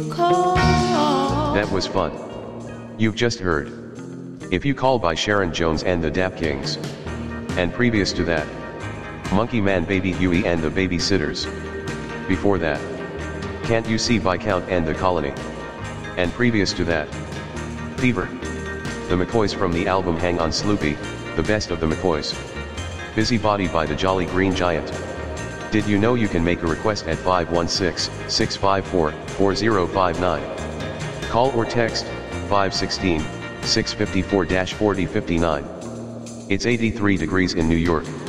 That was fun. You've just heard If You Call by Sharon Jones and the Dap Kings. And previous to that, Monkey Man Baby Huey and the Babysitters. Before that, Can't You See by Count and the Colony. And previous to that, Fever. The McCoys from the album Hang On Sloopy, the best of the McCoys. Busybody by the Jolly Green Giant. Did you know you can make a request at 516-654-4059? Call or text 516-654-4059. It's 83 degrees in New York.